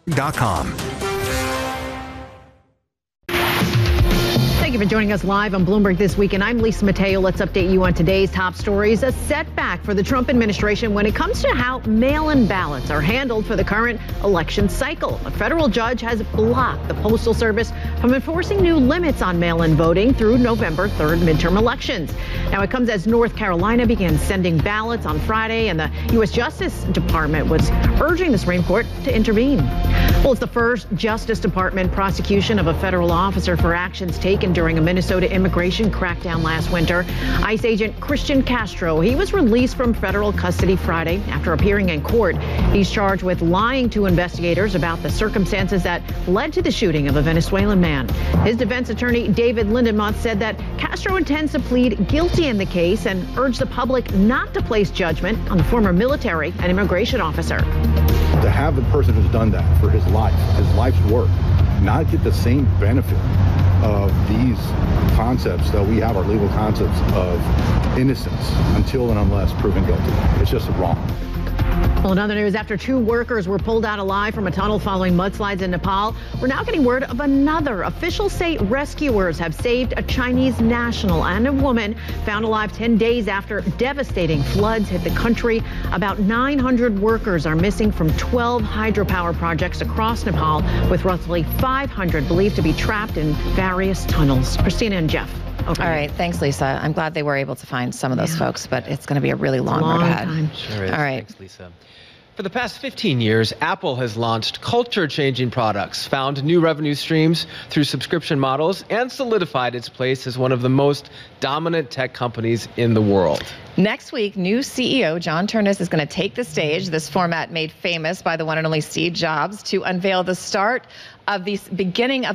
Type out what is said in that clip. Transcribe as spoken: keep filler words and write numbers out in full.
dot com. Thank you for joining us live on Bloomberg This Week, and I'm Lisa Mateo. Let's update you on today's top stories. A setback for the Trump administration when it comes to how mail-in ballots are handled for the current election cycle. A federal judge has blocked the Postal Service from enforcing new limits on mail-in voting through November third midterm elections. Now, it comes as North Carolina began sending ballots on Friday, and the U S Justice Department was urging the Supreme Court to intervene. Well, it's the first Justice Department prosecution of a federal officer for actions taken during a Minnesota immigration crackdown last winter. ICE agent Christian Castro, he was released from federal custody Friday after appearing in court. He's charged with lying to investigators about the circumstances that led to the shooting of a Venezuelan man. His defense attorney, David Lindenmuth, said that Castro intends to plead guilty in the case and urged the public not to place judgment on the former military and immigration officer. To have the person who's done that for his life, his life's work, not get the same benefit of these concepts that we have, our legal concepts of innocence, until and unless proven guilty. It's just wrong. Well, in other news, after two workers were pulled out alive from a tunnel following mudslides in Nepal, we're now getting word of another. Officials say rescuers have saved a Chinese national and a woman found alive ten days after devastating floods hit the country. About nine hundred workers are missing from twelve hydropower projects across Nepal, with roughly five hundred believed to be trapped in various tunnels. Christina and Jeff. Okay. All right. Thanks, Lisa. I'm glad they were able to find some of those yeah. folks, but it's going to be a really long, long road ahead. Time. Sure is. All right. Thanks, Lisa. For the past fifteen years, Apple has launched culture-changing products, found new revenue streams through subscription models, and solidified its place as one of the most dominant tech companies in the world. Next week, new C E O John Ternus is going to take the stage, this format made famous by the one and only Steve Jobs, to unveil the start of the beginning of